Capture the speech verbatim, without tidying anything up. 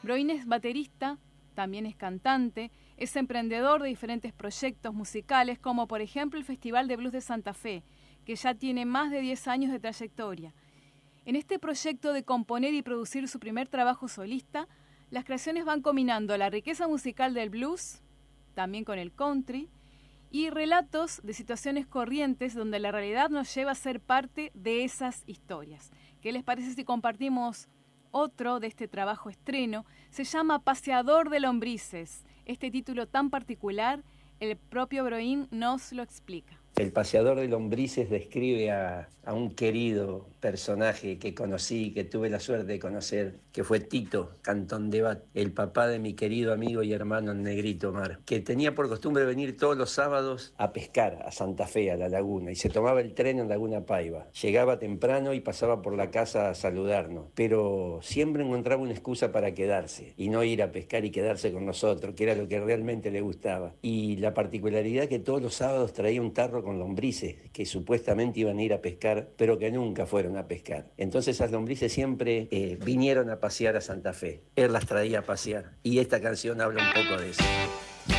Broin es baterista, también es cantante, es emprendedor de diferentes proyectos musicales, como por ejemplo el Festival de Blues de Santa Fe, que ya tiene más de diez años de trayectoria. En este proyecto de componer y producir su primer trabajo solista, las creaciones van combinando la riqueza musical del blues, también con el country, y relatos de situaciones corrientes donde la realidad nos lleva a ser parte de esas historias. ¿Qué les parece si compartimos otro de este trabajo estreno? Se llama Paseador de Lombrices. Este título tan particular, el propio Broin nos lo explica. El Paseador de Lombrices describe a, a un querido personaje que conocí, que tuve la suerte de conocer, que fue Tito Cantón de Bat, el papá de mi querido amigo y hermano el Negrito Mar, que tenía por costumbre venir todos los sábados a pescar a Santa Fe, a la laguna, y se tomaba el tren en Laguna Paiva. Llegaba temprano y pasaba por la casa a saludarnos, pero siempre encontraba una excusa para quedarse y no ir a pescar y quedarse con nosotros, que era lo que realmente le gustaba. Y la particularidad que todos los sábados traía un tarro con lombrices que supuestamente iban a ir a pescar, pero que nunca fueron a pescar. Entonces esas lombrices siempre eh, vinieron a pasear a Santa Fe. Él las traía a pasear y esta canción habla un poco de eso.